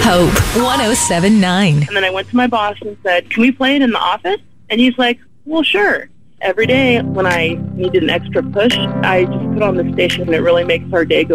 Hope 107.9. And then I went to my boss and said, can we play it in the office? And he's like, well, sure. Every day when I needed an extra push, I just put on the station and it really makes our day go